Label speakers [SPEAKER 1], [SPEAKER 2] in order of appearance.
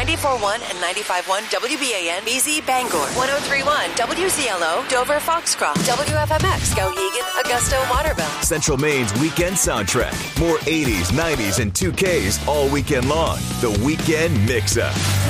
[SPEAKER 1] 94.1 and 95.1 WBAN, BZ Bangor, 103.1 WCLO, Dover Foxcroft, WFMX, Skowhegan, Augusta, Waterville.
[SPEAKER 2] Central Maine's weekend soundtrack. More 80s, 90s, and 2Ks all weekend long. The Weekend Mix-Up.